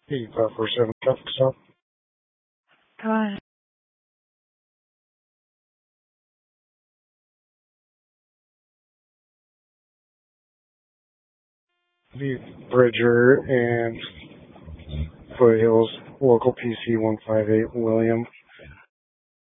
The 547 traffic stop. Go ahead. The Bridger and Foothills, local PC 158 William.